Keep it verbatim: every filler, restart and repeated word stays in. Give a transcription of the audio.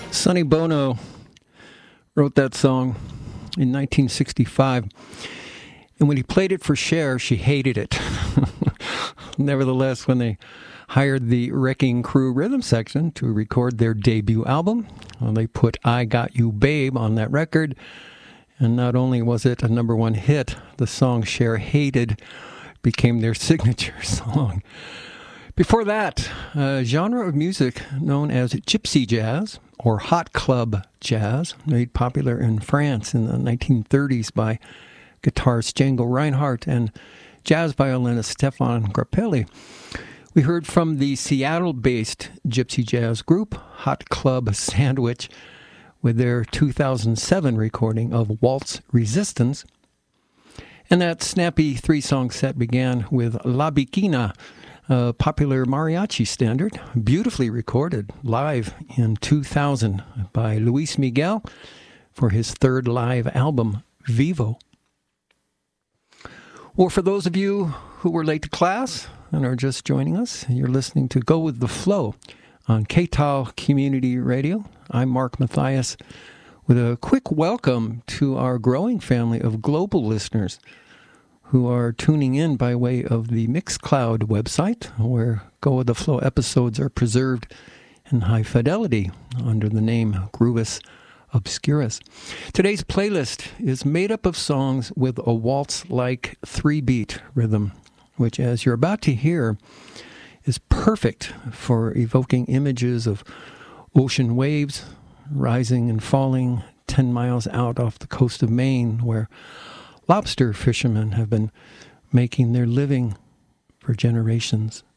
Sonny Bono wrote that song in nineteen sixty-five, and when he played it for Cher, she hated it. Nevertheless, when they hired the Wrecking Crew rhythm section to record their debut album, well, they put I Got You Babe on that record, and not only was it a number one hit, the song Cher hated became their signature song. Before that, a genre of music known as gypsy jazz, or hot club jazz, made popular in France in the nineteen thirties by guitarist Django Reinhardt and jazz violinist Stefan Grappelli. We heard from the Seattle-based gypsy jazz group Hot Club Sandwich with their two thousand seven recording of Waltz Resistance. And that snappy three-song set began with La Bikina, a popular mariachi standard, beautifully recorded live in two thousand by Luis Miguel for his third live album, Vivo. Or for those of you who were late to class and are just joining us, you're listening to Go With The Flow on K T A L Community Radio. I'm Mark Matthias with a quick welcome to our growing family of global listeners who are tuning in by way of the Mixcloud website, where Go With The Flow episodes are preserved in high fidelity under the name Groovis Obscurus. Today's playlist is made up of songs with a waltz-like three-beat rhythm, which, as you're about to hear, is perfect for evoking images of ocean waves rising and falling ten miles out off the coast of Maine, where lobster fishermen have been making their living for generations.